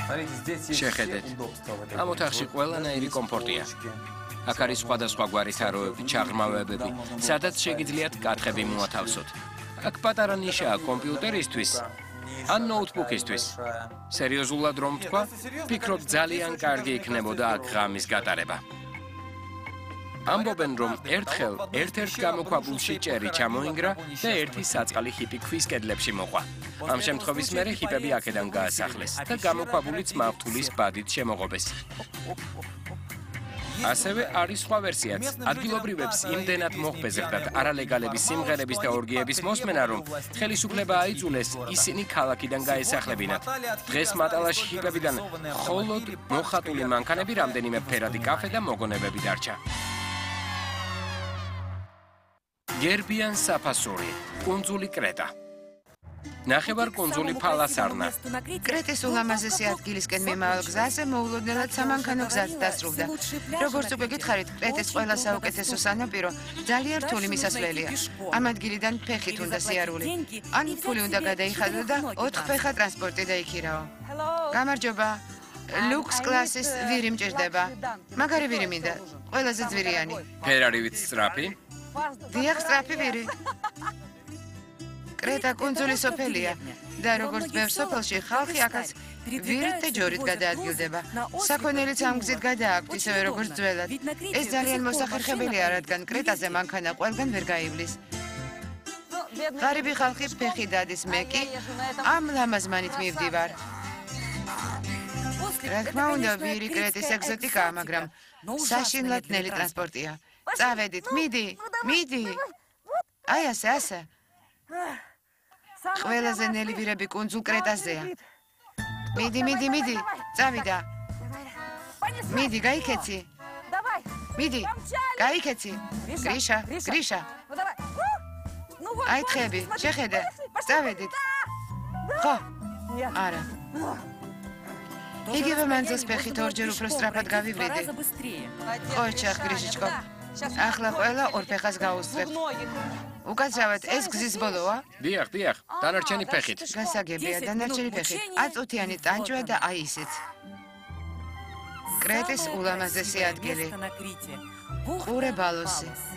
შეხედეთ. ამ ოთახში ყველანაირი კომფორტია. აქ არის სხვადასხვა გვარი თაროები, ჩაღრმავებები, სადაც შეგიძლიათ კათხები მოათავსოთ. აქ პატარა ნიშაა კომპიუტერისთვის ან ნოუთბუქისთვის. სერიოზულად რომ ვთქვა, ვფიქრობ ძალიან კარგი იქნებოდა აქ ღამის გატარება. ამბობენ, რომ ერთხელ ერთ-ერთ გამოქვაბულში ჭერი ჩამოინგრა და ერთი საწყალი ჰიპი ქვის კედლებში მოყვა. ამ შემთხვევის მერე ჰიპები აქედან გაასახლეს და გამოქვაბულიც მავთულის ბადით შემოღობეს. ასევე არის სხვა ვერსიაც. ადგილობრივებს იმდენად მოხბეზრდათ არალეგალების სიმღერების და ორგიების მოსმენა, რომ ხელისუფლება აიძულეს ისინი ქალაქიდან გაესახლებინათ. დღეს მატალაში ჰიპებიდან მხოლოდ მოხატული მანქანები, რამდენიმე ფერადი კაფე და მოგონებები დარჩა. გერბიან საფასური, კუნძული კრეტა. ნახევარკუნძული ფალასარნა. კრეტის ულამაზესი ადგილისკენ მიმავალ გზაზე მოულოდნელად სამანქანო გზაც დასრულდა. როგორც უკვე გითხარით, კრეტის ყველა საუკეთესო სანაპირო ძალიან რთული მისასვლელია. ამ ადგილიდან ფეხით უნდა სიარული. ან ფული უნდა გადაიხადო და 4 ფეხა ტრანსპორტი დაიქირაო. გამარჯობა. ლუქს კლასის ვირი მჭირდება. მაგარი ვირი მინდა. ყველაზე ძვირიანი. ფერარივით სწრაფი. დიახ, სწრაფი ვირი. კრეტა კუნძული სოფელია და როგორც ბევრ სოფელში ხალხი აქაც ვირით და ჯორით გადაადგილდება. საქონელიც ამ გზით გადააქვთ, ისევე როგორც ძველად. ეს ძალიან მოსახერხებელია, რადგან კრეტაზე მანქანა ყველგან ვერ გაივლის. ღარიბი ხალხი ფეხი დადის, მე კი ამ ლამაზმანით მივდივარ. რა თქმა უნდა, ვირი კრეტის ეგზოტიკაა, მაგრამ საშინლად ნელი ტრანსპორტია. წავედით, მიდი. აი ასე. ყველაზე ნელი ვირები კუნძულ კრეტაზეა. მიდი, წავიდა. მიდი, გაიქეცი. მიდი, გაიქეცი. გრიშა. აი თხები, შეხედე. წავედით. ხო, არა. იგივე მანძილს ფეხით ორჯერ უფრო სწრაფად გავივრიდი. ხო, ჩახ, გრიშიჩკო. ახლა ყველა ორ ფეხას გაუსწრებთ. უკაცრავად, ეს გზის ბოლოა? დიახ, დანარჩენი ფეხით. გასაგებია, დანარჩენი ფეხით. აწუთიანი ტანჯვა და აი ისიც. კრეტის ულამაზესი ადგილი. ყურე ბალოსი.